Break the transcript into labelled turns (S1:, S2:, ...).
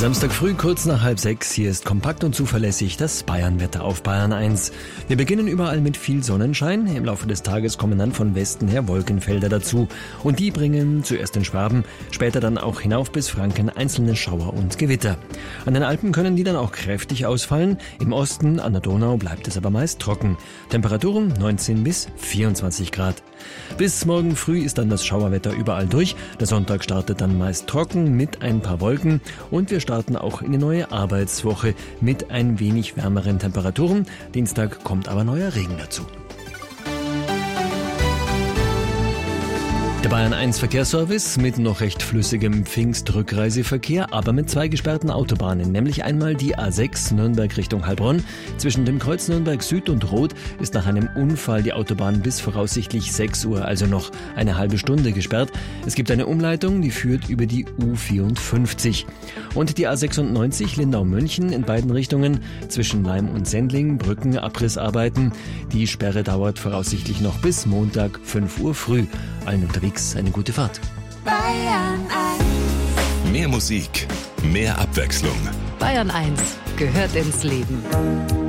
S1: Samstag früh, kurz nach 5:30. Hier ist kompakt und zuverlässig das Bayernwetter auf Bayern 1. Wir beginnen überall mit viel Sonnenschein. Im Laufe des Tages kommen dann von Westen her Wolkenfelder dazu. Und die bringen zuerst in Schwaben, später dann auch hinauf bis Franken einzelne Schauer und Gewitter. An den Alpen können die dann auch kräftig ausfallen. Im Osten an der Donau bleibt es aber meist trocken. Temperaturen 19 bis 24 Grad. Bis morgen früh ist dann das Schauerwetter überall durch. Der Sonntag startet dann meist trocken mit ein paar Wolken. Und wir starten auch in die neue Arbeitswoche mit ein wenig wärmeren Temperaturen. Dienstag kommt aber neuer Regen dazu. Der Bayern 1 Verkehrsservice mit noch recht flüssigem Pfingstrückreiseverkehr, aber mit 2 gesperrten Autobahnen, nämlich einmal die A6 Nürnberg Richtung Heilbronn. Zwischen dem Kreuz Nürnberg Süd und Rot ist nach einem Unfall die Autobahn bis voraussichtlich 6 Uhr, also noch eine halbe Stunde gesperrt. Es gibt eine Umleitung, die führt über die U54. Und die A96 Lindau-München in beiden Richtungen zwischen Laim und Sendling, Brückenabrissarbeiten. Die Sperre dauert voraussichtlich noch bis Montag 5 Uhr früh. Allen unterwegs eine gute Fahrt.
S2: Bayern 1.
S3: Mehr Musik, mehr Abwechslung.
S4: Bayern 1 gehört ins Leben.